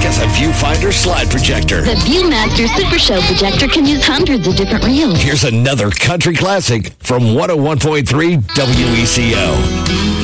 as a viewfinder slide projector. The Viewmaster Super Show projector can use hundreds of different reels. Here's another country classic from 101.3 WECO.